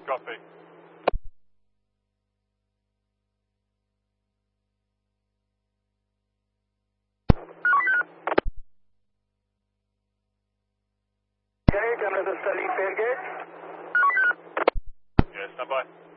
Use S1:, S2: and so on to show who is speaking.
S1: Copy.
S2: Okay, come to the study fare gate.
S1: Yeah, stand by.